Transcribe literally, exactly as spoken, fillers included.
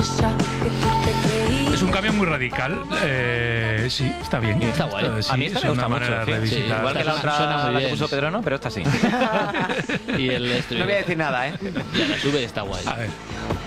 Es un cambio muy radical. Eh, sí, está bien. Está guay. Eh, sí, A mí esta es me gusta una mucho. manera de sí. Sí, revisitar. igual que la Suena otra muy la que bien. puso Pedro, no, pero esta sí. Y el No voy a decir nada, ¿eh? Ya, la sube está guay. A ver.